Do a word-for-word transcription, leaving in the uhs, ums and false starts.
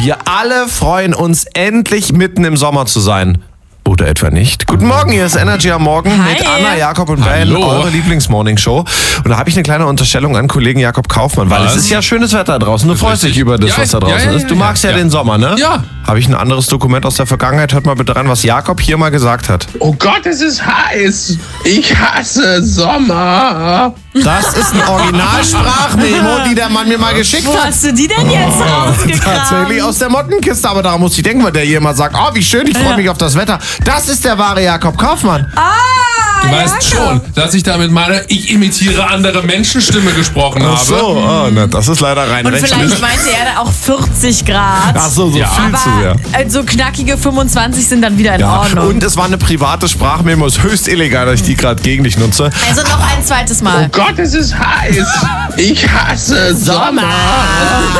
Wir alle freuen uns, endlich mitten im Sommer zu sein. Oder etwa nicht. Guten Morgen, hier ist Energy am Morgen Hi. mit Anna, Jakob und Ben, Hallo. eure Lieblings-Morning-Show. Und da habe ich eine kleine Unterstellung an Kollegen Jakob Kaufmann, weil Was? es ist ja schönes Wetter draußen. Du freust dich richtig. über das, Ja, was da ja, draußen ja, ist. Du ja, magst ja, ja. den Sommer, ne? Ja. Habe ich ein anderes Dokument aus der Vergangenheit? Hört mal bitte rein, was Jakob hier mal gesagt hat. Oh Gott, es ist heiß. Ich hasse Sommer. Das ist ein Originalsprachmemo, die der Mann mir mal geschickt Wo hat. hast du die denn jetzt rausgekramt? Tatsächlich aus der Mottenkiste, aber daran muss ich denken, weil der hier immer sagt, oh, wie schön, ich freue mich auf das Wetter. Das ist der wahre Jakob Kaufmann. Ah, Du weißt schon, dass ich da mit meiner Ich imitiere andere Menschenstimme gesprochen Ach habe. so, oh, na, das ist leider rein Und rechtlich. vielleicht meinte er da auch vierzig Grad. Ach so, so Ja. viel aber zu sehr. äh, so knackige fünfundzwanzig sind dann wieder in Ja. Ordnung. Und es war eine private Sprachmemo, ist höchst illegal, dass ich die gerade gegen dich nutze. Also noch ein zweites Mal. Oh Gott, es ist heiß. Ich hasse Sommer.